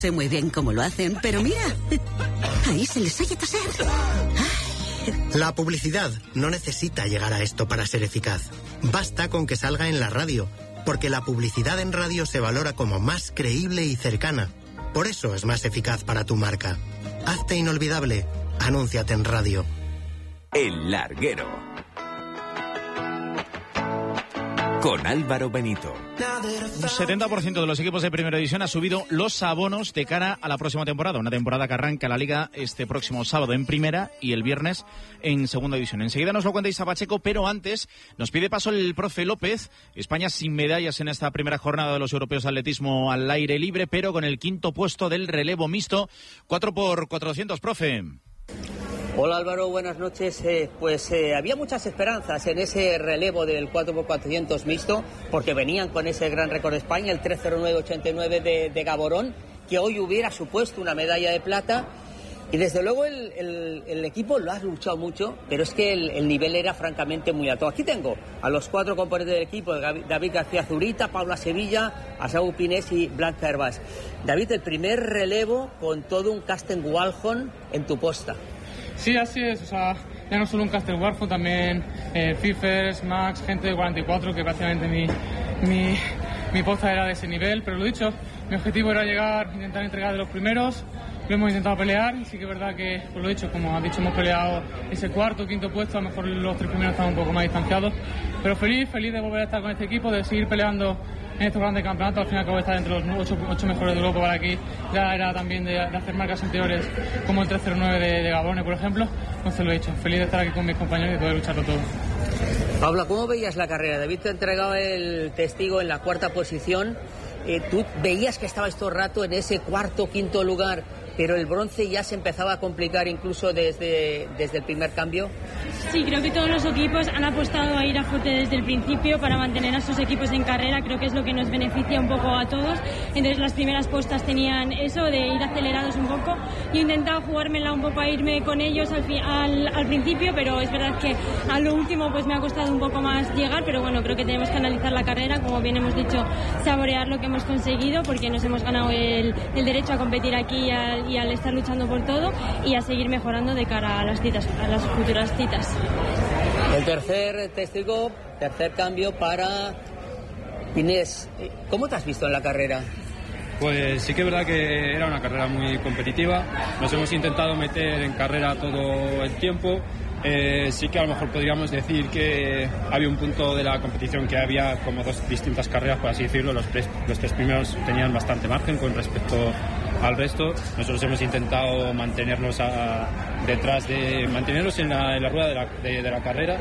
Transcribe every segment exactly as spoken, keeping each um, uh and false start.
Sé muy bien cómo lo hacen, pero mira, ahí se les oye toser. La publicidad no necesita llegar a esto para ser eficaz. Basta con que salga en la radio, porque la publicidad en radio se valora como más creíble y cercana. Por eso es más eficaz para tu marca. Hazte inolvidable. Anúnciate en radio. El Larguero. Con Álvaro Benito. Un setenta por ciento de los equipos de Primera División ha subido los abonos de cara a la próxima temporada. Una temporada que arranca la Liga este próximo sábado en Primera y el viernes en Segunda División. Enseguida nos lo cuenta Isa Pacheco, pero antes nos pide paso el profe López. España sin medallas en esta primera jornada de los europeos de atletismo al aire libre, pero con el quinto puesto del relevo mixto. cuatro por cuatrocientos, profe. Hola Álvaro, buenas noches. Eh, pues eh, había muchas esperanzas en ese relevo del cuatro por cuatrocientos mixto, porque venían con ese gran récord de España, el tres cero nueve ochenta y nueve de, de Gaborón, que hoy hubiera supuesto una medalla de plata. Y desde luego el, el, el equipo lo ha luchado mucho, pero es que el, el nivel era francamente muy alto. Aquí tengo a los cuatro componentes del equipo: David García Zurita, Paula Sevilla, Asabu Pinés y Blanca Hervás. David, el primer relevo con todo un Karsten Waljon en tu posta. Sí, así es, o sea, ya no solo un Karsten Waljon, también eh, Fifers, Max, gente de cuarenta y cuatro, que prácticamente mi, mi, mi posta era de ese nivel, pero lo dicho, mi objetivo era llegar, intentar entregar de los primeros, lo hemos intentado pelear, y sí que es verdad que, por lo dicho, como has dicho, hemos peleado ese cuarto, quinto puesto, a lo mejor los tres primeros están un poco más distanciados, pero feliz, feliz de volver a estar con este equipo, de seguir peleando en estos grandes campeonatos. Al final acabo de estar entre los ocho, ocho mejores de Europa para aquí. Ya era también de, de hacer marcas anteriores como el tres cero nueve de, de Gabone, por ejemplo. Entonces lo he dicho, feliz de estar aquí con mis compañeros y poder lucharlo todo. Paula, ¿cómo veías la carrera? David te ha entregado el testigo en la cuarta posición. Eh, ¿Tú veías que estabas todo el rato en ese cuarto, quinto lugar, pero el bronce ya se empezaba a complicar incluso desde, desde el primer cambio? Sí, creo que todos los equipos han apostado a ir a fuerte desde el principio para mantener a sus equipos en carrera. Creo que es lo que nos beneficia un poco a todos. Entonces las primeras postas tenían eso de ir acelerados un poco. Yo he intentado jugármela un poco a irme con ellos al, fi- al, al principio, pero es verdad que a lo último pues me ha costado un poco más llegar, pero bueno, creo que tenemos que analizar la carrera, como bien hemos dicho, saborear lo que hemos conseguido, porque nos hemos ganado el, el derecho a competir aquí y al, y al estar luchando por todo, y a seguir mejorando de cara a las citas, a las futuras citas. El tercer testigo, tercer cambio para Inés. ¿Cómo te has visto en la carrera? Pues sí que es verdad que era una carrera muy competitiva. Nos hemos intentado meter en carrera todo el tiempo. Eh, sí que a lo mejor podríamos decir que había un punto de la competición que había como dos distintas carreras, por así decirlo. Los tres, los tres primeros tenían bastante margen con respecto al resto. Nosotros hemos intentado mantenernos a, detrás de mantenernos en la, en la rueda de la, de, de la carrera.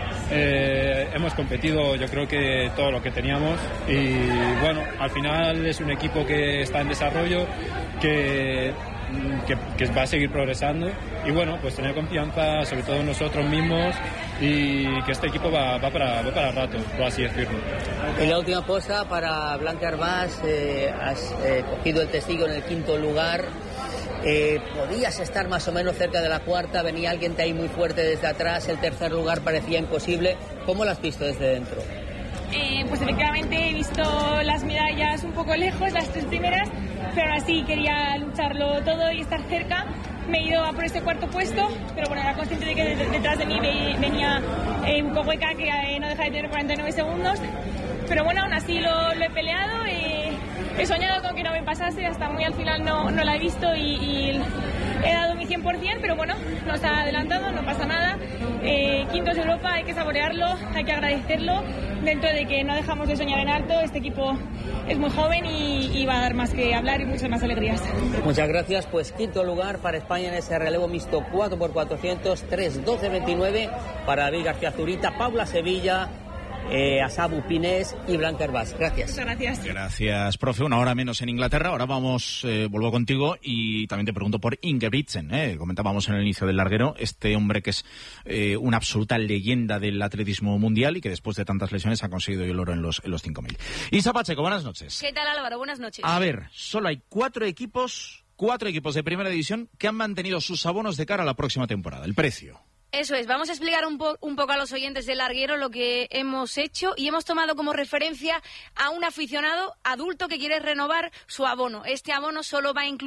Eh, hemos competido, yo creo que todo lo que teníamos, y bueno, al final es un equipo que está en desarrollo, que Que, que va a seguir progresando, y bueno, pues tener confianza sobre todo en nosotros mismos, y que este equipo va, va, para, va para rato, por así decirlo. En la última posta para Blanca Hervás, eh, has eh, cogido el testigo en el quinto lugar. Eh, podías estar más o menos cerca de la cuarta, venía alguien de ahí muy fuerte desde atrás, el tercer lugar parecía imposible. ¿Cómo lo has visto desde dentro? Eh, pues efectivamente he visto las medallas un poco lejos, las tres primeras, pero aún así quería lucharlo todo y estar cerca. Me he ido a por ese cuarto puesto, pero bueno, era consciente de que detrás de mí venía eh, un poco Hueca, que eh, no deja de tener cuarenta y nueve segundos, pero bueno, aún así lo, lo he peleado. Eh, he soñado con que no me pasase, hasta muy al final no, no la he visto, y, y he dado mi cien por ciento, pero bueno, nos ha adelantado, no pasa nada. Eh, quintos de Europa, hay que saborearlo, hay que agradecerlo, dentro de que no dejamos de soñar en alto. Este equipo es muy joven y, y va a dar más que hablar y muchas más alegrías. Muchas gracias. Pues quinto lugar para España en ese relevo mixto cuatro por cuatrocientos, tres doce veintinueve para David García Zurita, Paula Sevilla, Eh, Asabu Pinés y Blanca Hervás. Gracias. Muchas gracias. Gracias, profe. Una hora menos en Inglaterra. Ahora vamos, eh, vuelvo contigo, y también te pregunto por Ingebrigtsen. Eh. Comentábamos en el inicio del larguero, este hombre que es eh, una absoluta leyenda del atletismo mundial y que después de tantas lesiones ha conseguido el oro en los, en los cinco mil. Isa Pacheco, buenas noches. ¿Qué tal, Álvaro? Buenas noches. A ver, solo hay cuatro equipos, cuatro equipos de primera división que han mantenido sus abonos de cara a la próxima temporada. El precio. Eso es, vamos a explicar un, po un poco a los oyentes del Larguero lo que hemos hecho y hemos tomado como referencia a un aficionado adulto que quiere renovar su abono. Este abono solo va a incluir